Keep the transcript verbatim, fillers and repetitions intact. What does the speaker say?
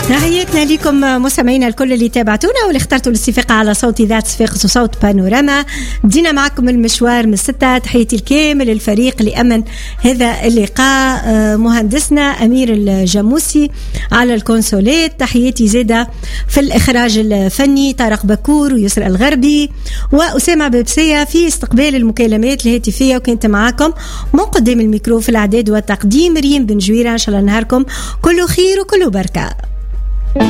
تحياتنا لكم مستمعينا الكل اللي تابعتونا واللي اخترتوا الاستفاقة على صوت إذاعة صفاقس وصوت بانوراما. بدينا معكم المشوار من الستة. تحياتي الكامل الفريق اللي أمن هذا اللقاء، مهندسنا أمير الجاموسي على الكونسولات، تحياتي زادة في الإخراج الفني طارق بكور ويسر الغربي وأسامة ببسية في استقبال المكالمات الهاتفية، وكنت معكم من قدام الميكرو في الإعداد والتقديم ريم بن جويرة. إن شاء الله نهاركم كله خير وكله بركة.